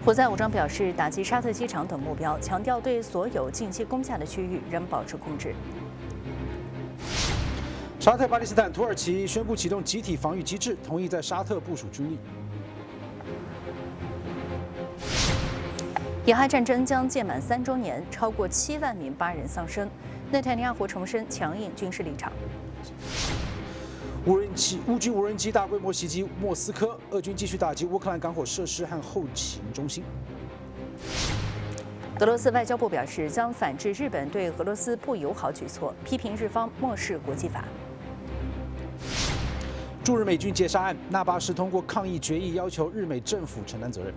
胡塞武装表示，打击沙特机场等目标，强调对所有近期攻下的区域仍保持控制。 沙特、巴基斯坦、土耳其宣布启动集体防御机制，同意在沙特部署军力。 以哈战争将届满3周年，超过7万名巴人丧生。内塔尼亚胡重申强硬军事立场。 乌军无人机大规模袭击莫斯科，俄军继续打击乌克兰港口设施和后勤中心。 俄罗斯外交部表示，将反制日本对俄罗斯不友好举措，批评日方漠视国际法。 驻日美军劫杀案，纳巴氏通过抗议决议，要求日美政府承担责任。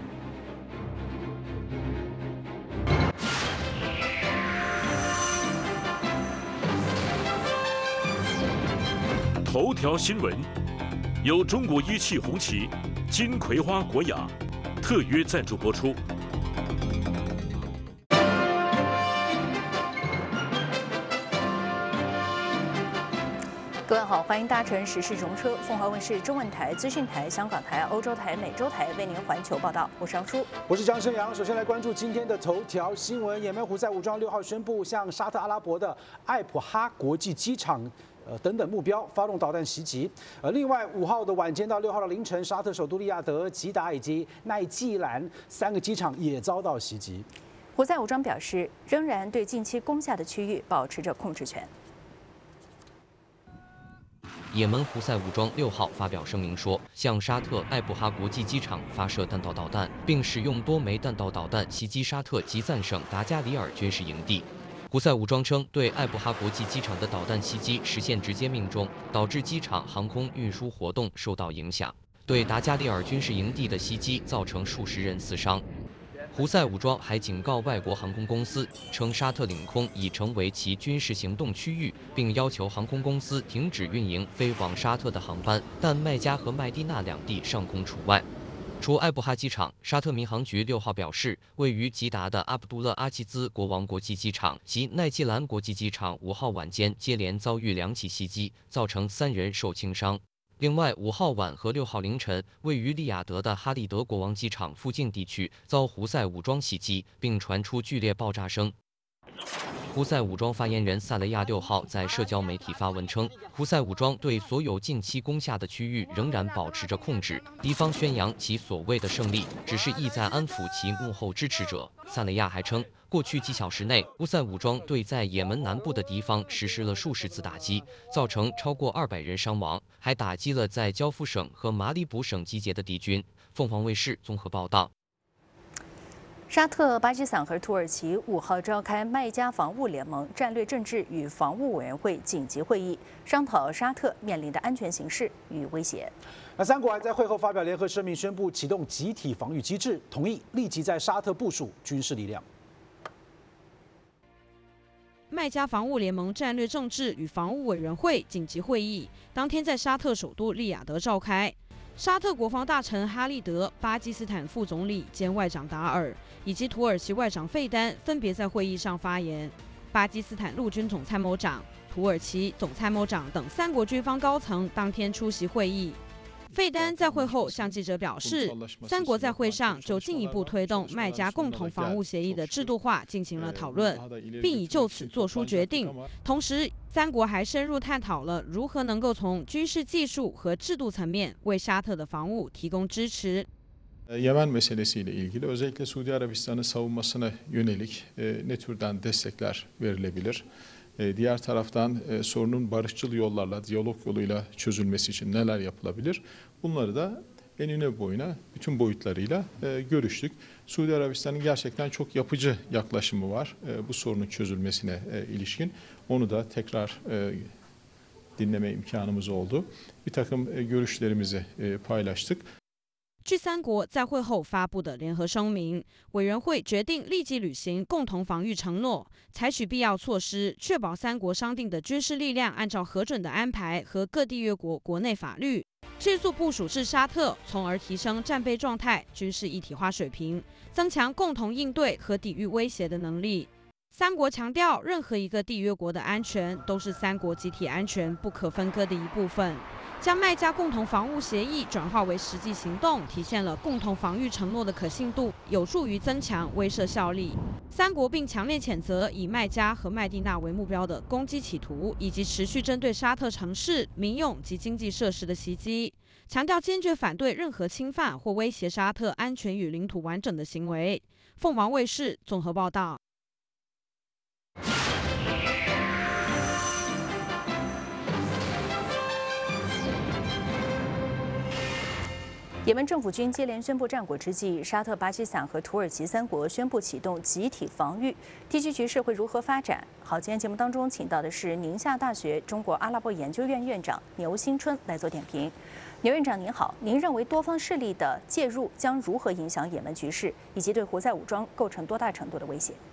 头条新闻由中国一汽红旗、金葵花国雅特约赞助播出。 各位好，欢迎搭乘时事容车，凤凰卫视中文台、资讯台、香港台、欧洲台、美洲台为您环球报道。我是杨舒， 我是江生阳。首先来关注今天的头条新闻：也门胡塞武装6号宣布向沙特阿拉伯的艾普哈国际机场。等等目标发动导弹袭击。另外5号的晚间到6号的凌晨，沙特首都利雅得、吉达以及奈季兰3个机场也遭到袭击。 胡塞武装表示，仍然对近期攻下的区域保持着控制权。 也门胡塞武装6号发表声明说，向沙特艾布哈国际机场发射弹道导弹，并使用多枚弹道导弹袭击沙特吉赞省达加里尔军事营地。胡塞武装称，对艾布哈国际机场的导弹袭击实现直接命中，导致机场航空运输活动受到影响。对达加里尔军事营地的袭击造成数十人死伤。胡塞武装还警告外国航空公司，称沙特领空已成为其军事行动区域，并要求航空公司停止运营飞往沙特的航班，但麦加和麦地那2地上空除外。除艾布哈机场，沙特民航局6号表示，位于吉达的阿卜杜勒阿齐兹国王国际机场及奈季兰国际机场5号晚间接连遭遇2起袭击，造成3人受轻伤。另外，5号晚和6号凌晨，位于利雅得的哈利德国王机场附近地区遭胡塞武装袭击，并传出剧烈爆炸声。胡塞武装发言人萨雷亚6号在社交媒体发文称，胡塞武装对所有近期攻下的区域仍然保持着控制，敌方宣扬其所谓的胜利，只是意在安抚其幕后支持者。萨雷亚还称，过去几小时内，胡塞武装对在也门南部的敌方实施了数十次打击，造成超过200人伤亡，还打击了在交付省和马里卜省集结的敌军。凤凰卫视综合报道。 沙特、巴基斯坦和土耳其5号召开麦加防务联盟战略政治与防务委员会紧急会议，商讨沙特面临的安全形势与威胁。 3国还在会后发表联合声明，宣布启动集体防御机制，同意立即在沙特部署军事力量。 麦加防务联盟战略政治与防务委员会紧急会议当天在沙特首都利雅得召开。沙特国防大臣哈利德、巴基斯坦副总理兼外长达尔以及土耳其外长费丹分别在会议上发言。巴基斯坦陆军总参谋长、土耳其总参谋长等3国军方高层当天出席会议。费丹在会后向记者表示，3国在会上就进一步推动麦加共同防务协议的制度化进行了讨论，并已就此做出决定。同时，3国还深入探讨了如何能够从军事技术和制度层面为沙特的防务提供支持。 Yemen meselesiyle ilgili özellikle Suudi Arabistan'ın savunmasına yönelik ne türden destekler verilebilir? Diğer taraftan sorunun barışçıl yollarla, diyalog yoluyla çözülmesi için neler yapılabilir? Bunları da enine boyuna, bütün boyutlarıyla görüştük. Suudi Arabistan'ın gerçekten çok yapıcı yaklaşımı var bu sorunun çözülmesine ilişkin. Onu da tekrar dinleme imkanımız oldu. Bir takım görüşlerimizi paylaştık. 据3国在会后发布的联合声明，委员会决定立即履行共同防御承诺，采取必要措施，确保3国商定的军事力量按照核准的安排和各缔约国国内法律，迅速部署至沙特，从而提升战备状态、军事一体化水平，增强共同应对和抵御威胁的能力。3国强调，任何一个缔约国的安全都是3国集体安全不可分割的一部分。 将麦加共同防务协议转化为实际行动，体现了共同防御承诺的可信度，有助于增强威慑效力。三国并强烈谴责以麦加和麦地那为目标的攻击企图，以及持续针对沙特城市、民用及经济设施的袭击，强调坚决反对任何侵犯或威胁沙特安全与领土完整的行为。凤凰卫视综合报道。 也门政府军接连宣布战果之际，沙特、巴基斯坦和土耳其三国宣布启动集体防御，地区局势会如何发展？好，今天节目当中请到的是宁夏大学中国阿拉伯研究院院长牛新春来做点评。牛院长您好，您认为多方势力的介入将如何影响也门局势，以及对胡塞武装构成多大程度的威胁？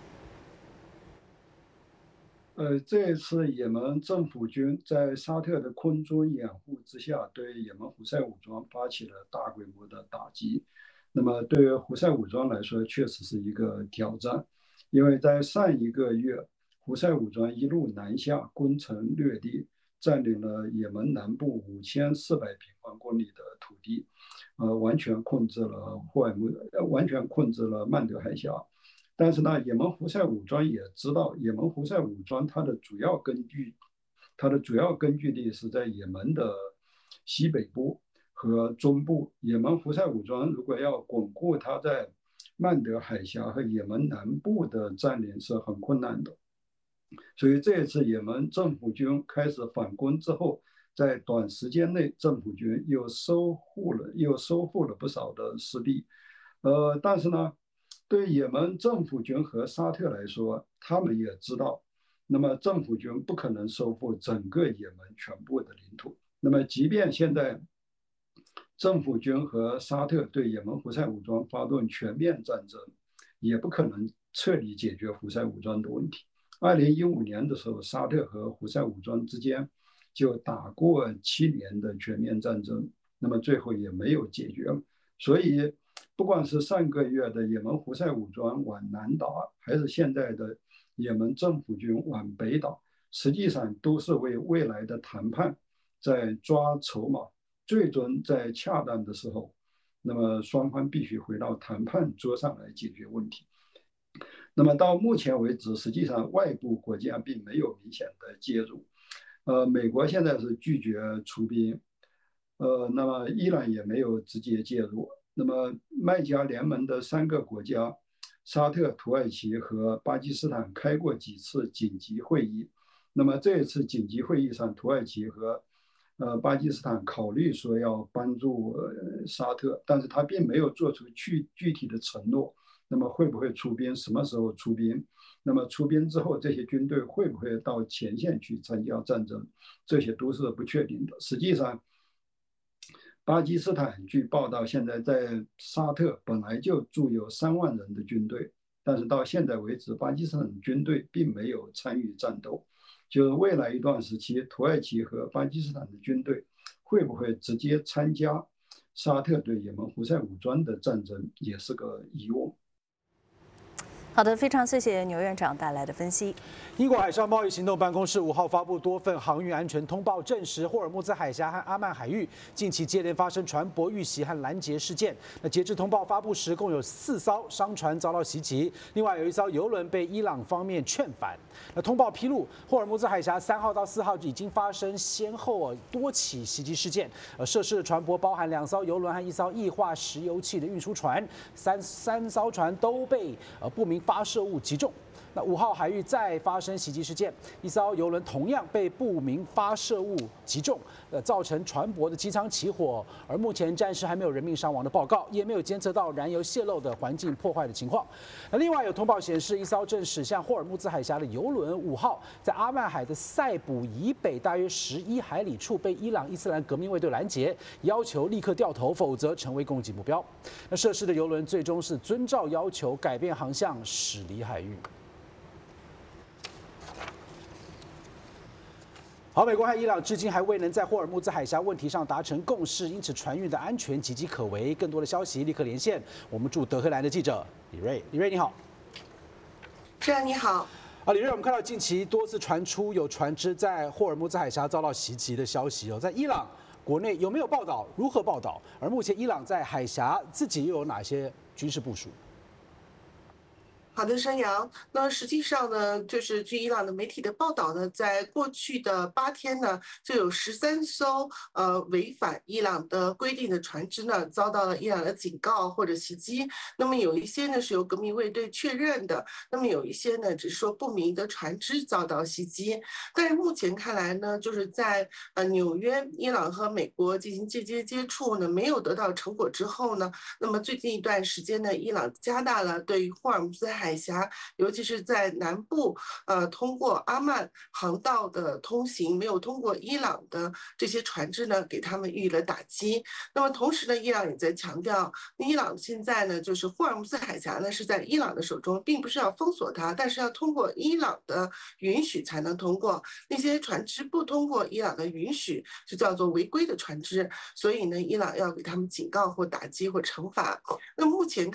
这一次也门政府军在沙特的空中掩护之下，对也门胡塞武装发起了大规模的打击。那么对于胡塞武装来说，确实是一个挑战，因为在上一个月，胡塞武装一路南下，攻城略地，占领了也门南部5400平方公里的土地，完全控制了曼德海峡。但是呢，也门胡塞武装也知道，也门胡塞武装它的主要根据地是在也门的西北部和中部。也门胡塞武装如果要巩固它在曼德海峡和也门南部的占领是很困难的。所以这一次也门政府军开始反攻之后，在短时间内，政府军又收复了不少的失地。但是呢，对也门政府军和沙特来说，他们也知道，那么政府军不可能收复整个也门全部的领土。那么即便现在政府军和沙特对也门胡塞武装发动全面战争，也不可能彻底解决胡塞武装的问题。2015年的时候，沙特和胡塞武装之间就打过7年的全面战争，那么最后也没有解决。所以不管是上个月的也门胡塞武装往南打，还是现在的也门政府军往北打，实际上都是为未来的谈判在抓筹码。最终在恰当的时候，那么双方必须回到谈判桌上来解决问题。那么到目前为止，实际上外部国家并没有明显的介入。美国现在是拒绝出兵，那么伊朗也没有直接介入。那么麦加联盟的3个国家，沙特、土耳其和巴基斯坦开过几次紧急会议。那么这一次紧急会议上，土耳其和巴基斯坦考虑说要帮助沙特，但是他并没有做出具体的承诺。那么会不会出兵？什么时候出兵？那么出兵之后，这些军队会不会到前线去参加战争？这些都是不确定的。实际上，巴基斯坦据报道，现在在沙特本来就驻有3万人的军队，但是到现在为止，巴基斯坦军队并没有参与战斗。就是未来一段时期，土耳其和巴基斯坦的军队会不会直接参加沙特对也门胡塞武装的战争，也是个疑问。 好的，非常谢谢牛院长带来的分析。 英国海上贸易行动办公室5号发布多份航运安全通报，证实霍尔木兹海峡和阿曼海域近期接连发生船舶遇袭和拦截事件。那截至通报发布时，共有4艘商船遭到袭击，另外有1艘油轮被伊朗方面劝返。那通报披露，霍尔木兹海峡3号到4号已经发生先后多起袭击事件，涉事的船舶包含2艘油轮和1艘液化石油气的运输船，三艘船都被不明发射物击中。那5号海域再发生袭击事件，1艘油轮同样被不明发射物击中，造成船舶的机舱起火，而目前暂时还没有人命伤亡的报告，也没有监测到燃油泄漏的环境破坏的情况。那另外有通报显示，1艘正驶向霍尔木兹海峡的油轮5号，在阿曼海的塞浦以北大约11海里处被伊朗伊斯兰革命卫队拦截，要求立刻掉头，否则成为攻击目标。那涉事的油轮最终是遵照要求改变航向驶离海域。好，美国和伊朗至今还未能在霍尔木兹海峡问题上达成共识，因此船运的安全岌岌可危。更多的消息立刻连线我们驻德黑兰的记者李瑞。李瑞你好。 是啊，你好。 李瑞，我们看到近期多次传出有船只在霍尔木兹海峡遭到袭击的消息哦，在伊朗国内有没有报道？如何报道？而目前伊朗在海峡自己又有哪些军事部署？ 好的，山羊。那实际上呢，就是据伊朗的媒体的报道呢，在过去的8天呢，就有13艘违反伊朗的规定的船只呢，遭到了伊朗的警告或者袭击。那么有一些呢是由革命卫队确认的，那么有一些呢只是说不明的船只遭到袭击。但是目前看来呢，就是在纽约，伊朗和美国进行间接接触呢，没有得到成果之后呢，那么最近一段时间呢，伊朗加大了对于霍尔木兹海峡，尤其是在南部，通过阿曼航道的通行，没有通过伊朗的这些船只呢，给他们予以了打击。那么同时呢，伊朗也在强调，伊朗现在呢，就是霍尔木兹海峡呢是在伊朗的手中，并不是要封锁它，但是要通过伊朗的允许才能通过。那些船只不通过伊朗的允许，就叫做违规的船只。所以呢，伊朗要给他们警告或打击或惩罚。那目前